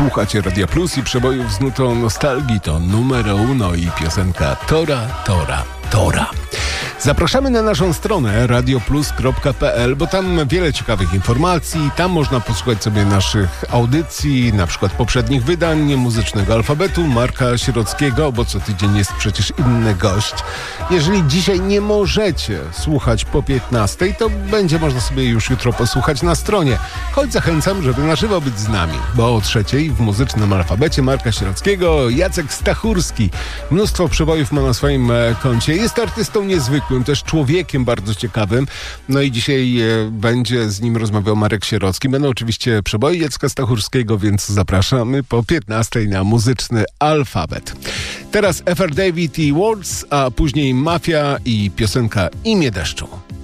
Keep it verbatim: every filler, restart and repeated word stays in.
Słuchacie Radia Plus i przebojów z nutą nostalgii. To numero uno i piosenka Tora, Tora, Tora. Zapraszamy na naszą stronę radioplus kropka pe el, bo tam wiele ciekawych informacji. Tam można posłuchać sobie naszych audycji, na przykład poprzednich wydań Muzycznego Alfabetu Marka Sierockiego, bo co tydzień jest przecież inny gość. Jeżeli dzisiaj nie możecie słuchać po piętnastej, to będzie można sobie już jutro posłuchać na stronie. Choć zachęcam, żeby na żywo być z nami, bo o trzeciej w Muzycznym Alfabecie Marka Sierockiego Jacek Stachurski. Mnóstwo przebojów ma na swoim koncie. Jest artystą niezwykłym, też człowiekiem bardzo ciekawym. No i dzisiaj e, będzie z nim rozmawiał Marek Sierocki. Będą oczywiście przeboje Jacka Stachurskiego, więc zapraszamy po piętnastej na Muzyczny Alfabet. Teraz F R David i Words, a później Mafia i piosenka Imię deszczu.